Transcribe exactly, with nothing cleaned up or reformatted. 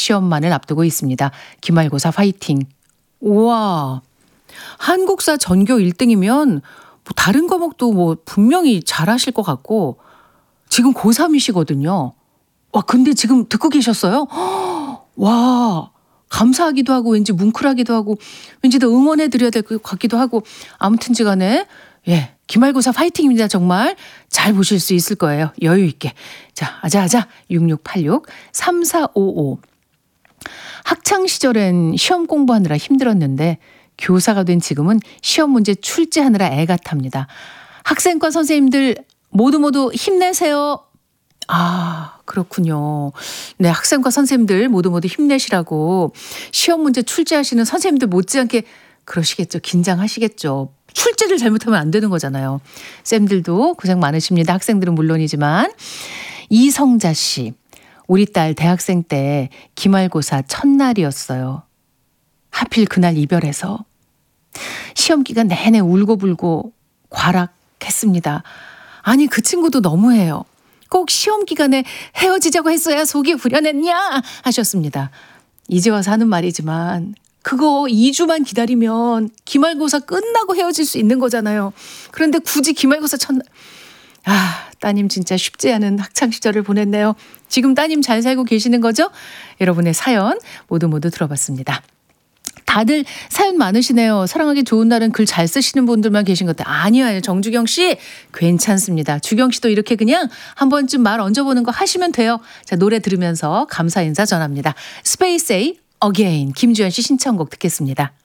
시험만을 앞두고 있습니다. 기말고사 화이팅. 우와. 한국사 전교 일 등이면 뭐 다른 과목도 뭐 분명히 잘하실 것 같고 지금 고삼이시거든요. 와, 근데 지금 듣고 계셨어요? 와, 감사하기도 하고 왠지 뭉클하기도 하고 왠지 더 응원해 드려야 될 것 같기도 하고 아무튼지 간에 예, 기말고사 파이팅입니다. 정말 잘 보실 수 있을 거예요. 여유 있게. 자, 아자아자 육육팔육 삼사오오. 학창 시절엔 시험 공부하느라 힘들었는데 교사가 된 지금은 시험 문제 출제하느라 애가 탑니다. 학생과 선생님들 모두 모두 힘내세요. 아, 그렇군요. 네, 학생과 선생님들 모두 모두 힘내시라고 시험 문제 출제하시는 선생님들 못지않게 그러시겠죠. 긴장하시겠죠. 출제를 잘못하면 안 되는 거잖아요. 쌤들도 고생 많으십니다. 학생들은 물론이지만. 이성자 씨, 우리 딸 대학생 때 기말고사 첫날이었어요. 하필 그날 이별해서 시험 기간 내내 울고불고 과락했습니다. 아니, 그 친구도 너무해요. 꼭 시험 기간에 헤어지자고 했어야 속이 후련했냐 하셨습니다. 이제 와서 하는 말이지만 그거 이 주만 기다리면 기말고사 끝나고 헤어질 수 있는 거잖아요. 그런데 굳이 기말고사 첫날. 아, 따님 진짜 쉽지 않은 학창시절을 보냈네요. 지금 따님 잘 살고 계시는 거죠? 여러분의 사연 모두 모두 들어봤습니다. 다들 사연 많으시네요. 사랑하기 좋은 날은 글 잘 쓰시는 분들만 계신 것 같아요. 아니요. 정주경 씨 괜찮습니다. 주경 씨도 이렇게 그냥 한 번쯤 말 얹어보는 거 하시면 돼요. 자, 노래 들으면서 감사 인사 전합니다. 스페이스 A Again 김주현 씨 신청곡 듣겠습니다.